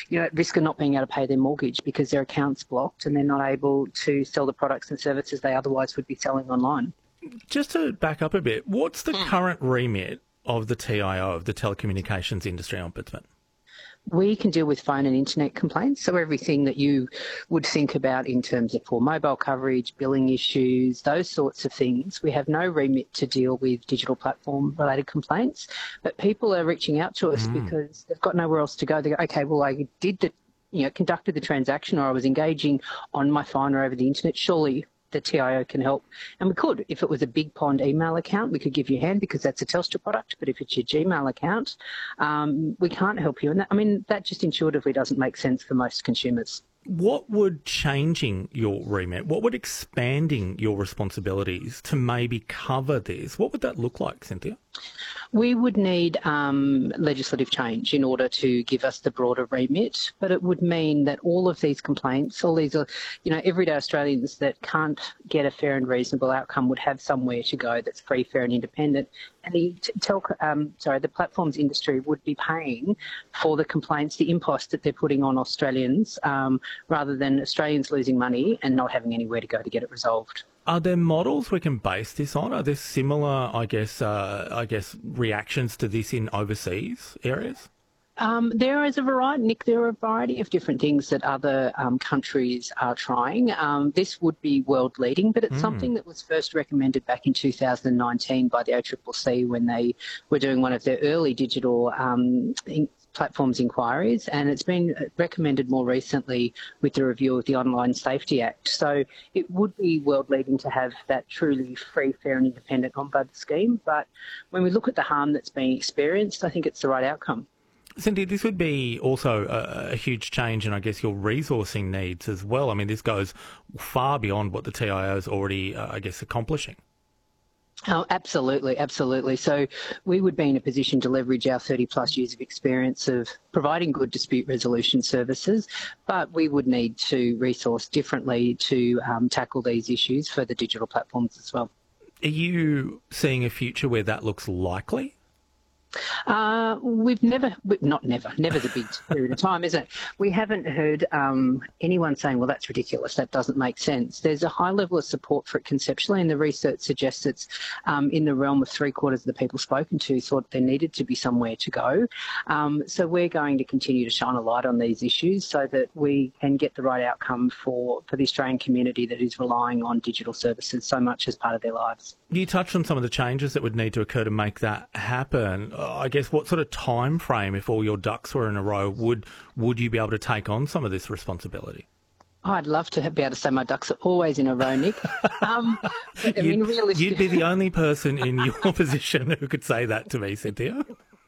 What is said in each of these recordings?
at risk of not being able to pay their mortgage because their account's blocked and they're not able to sell the products and services they otherwise would be selling online. Just to back up a bit, what's the current remit of the TIO, of the Telecommunications Industry Ombudsman? We can deal with phone and internet complaints, so everything that you would think about in terms of poor mobile coverage, billing issues, those sorts of things. We have no remit to deal with digital platform-related complaints, but people are reaching out to us because they've got nowhere else to go. They go, okay, well, I did conducted the transaction, or I was engaging on my phone or over the internet. Surely the TIO can help. And we could. If it was a Big Pond email account, we could give you a hand because that's a Telstra product. But if it's your Gmail account, we can't help you. And that just intuitively doesn't make sense for most consumers. What would changing your remit, what would expanding your responsibilities to maybe cover this, what would that look like, Cynthia? We would need legislative change in order to give us the broader remit, but it would mean that all of these complaints, all these, everyday Australians that can't get a fair and reasonable outcome would have somewhere to go that's free, fair and independent. And the platforms industry would be paying for the complaints, the impost that they're putting on Australians, rather than Australians losing money and not having anywhere to go to get it resolved. Are there models we can base this on? Are there similar, I guess, reactions to this in overseas areas? There is a variety, Nick. There are a variety of different things that other countries are trying. This would be world leading, but it's something that was first recommended back in 2019 by the ACCC when they were doing one of their early digital platforms inquiries, and it's been recommended more recently with the review of the Online Safety Act. So it would be world leading to have that truly free, fair and independent ombud scheme. But when we look at the harm that's being experienced, I think it's the right outcome. Cynthia, this would be also a huge change in, I guess, your resourcing needs as well. I mean, this goes far beyond what the TIO is already, accomplishing. Oh, absolutely, absolutely. So we would be in a position to leverage our 30-plus years of experience of providing good dispute resolution services, but we would need to resource differently to tackle these issues for the digital platforms as well. Are you seeing a future where that looks likely? Never's a big period of time, isn't it? We haven't heard anyone saying, well, that's ridiculous, that doesn't make sense. There's a high level of support for it conceptually, and the research suggests it's in the realm of 3/4 of the people spoken to thought there needed to be somewhere to go. So we're going to continue to shine a light on these issues so that we can get the right outcome for the Australian community that is relying on digital services so much as part of their lives. You touched on some of the changes that would need to occur to make that happen. I guess what sort of time frame, if all your ducks were in a row, would you be able to take on some of this responsibility? I'd love to be able to say my ducks are always in a row, Nick. You'd be the only person in your position who could say that to me, Cynthia.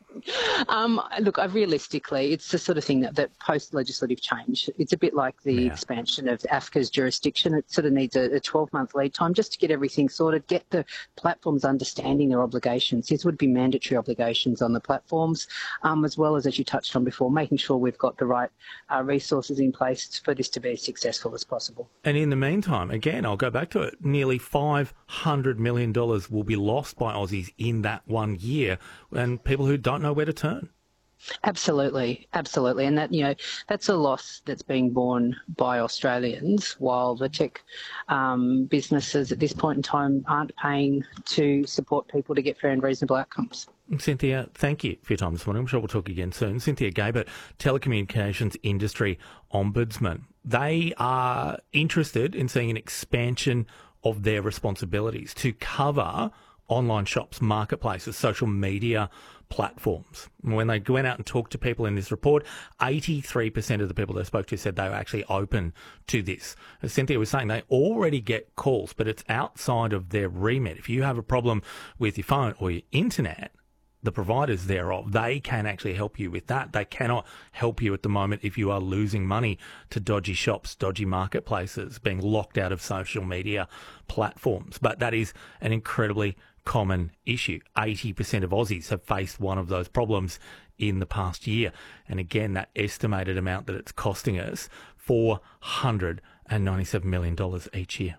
Look, realistically, it's the sort of thing that post-legislative change, it's a bit like the expansion of AFCA's jurisdiction. It sort of needs a 12-month lead time just to get everything sorted, get the platforms understanding their obligations. These would be mandatory obligations on the platforms, as well as you touched on before, making sure we've got the right resources in place for this to be as successful as possible. And in the meantime, again, I'll go back to it, nearly $500 million will be lost by Aussies in that 1 year, and people who don't know where to turn. Absolutely. And that's a loss that's being borne by Australians, while the tech businesses at this point in time aren't paying to support people to get fair and reasonable outcomes. Cynthia, thank you for your time this morning. I'm sure we'll talk again soon. Cynthia Gabert, Telecommunications Industry Ombudsman. They are interested in seeing an expansion of their responsibilities to cover online shops, marketplaces, social media platforms. When they went out and talked to people in this report, 83% of the people they spoke to said they were actually open to this. As Cynthia was saying, they already get calls, but it's outside of their remit. If you have a problem with your phone or your internet, the providers thereof, they can actually help you with that. They cannot help you at the moment if you are losing money to dodgy shops, dodgy marketplaces, being locked out of social media platforms. But that is an incredibly common issue. 80% of Aussies have faced one of those problems in the past year. And again, that estimated amount that it's costing us, $497 million each year.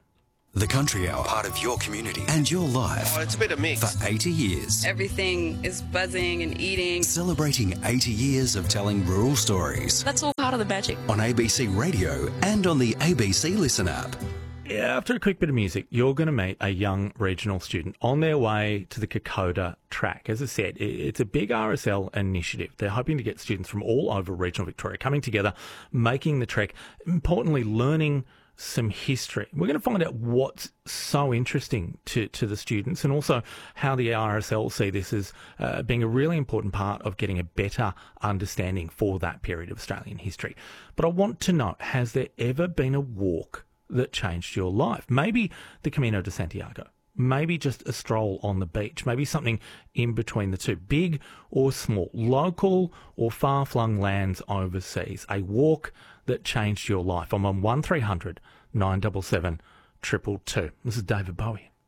The Country Hour, part of your community and your life. Oh, it's a bit of mix. For 80 years. Everything is buzzing and eating. Celebrating 80 years of telling rural stories. That's all part of the magic. On ABC Radio and on the ABC Listen app. Yeah, after a quick bit of music, you're going to meet a young regional student on their way to the Kokoda track. As I said, it's a big RSL initiative. They're hoping to get students from all over regional Victoria coming together, making the trek, importantly, learning some history. We're going to find out what's so interesting to the students and also how the RSL see this as being a really important part of getting a better understanding for that period of Australian history. But I want to know, has there ever been a walk that changed your life? Maybe the Camino de Santiago, maybe just a stroll on the beach, maybe something in between the two, big or small, local or far-flung lands overseas, a walk that changed your life. I'm on 1300 977 222. This is David Bowie.